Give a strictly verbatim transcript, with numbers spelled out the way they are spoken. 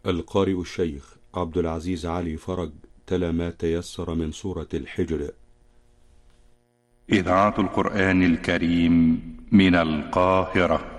القارئ الشيخ عبد العزيز علي فرج تلا ما تيسر من سورة الحجر. إذاعة القرآن الكريم من القاهرة.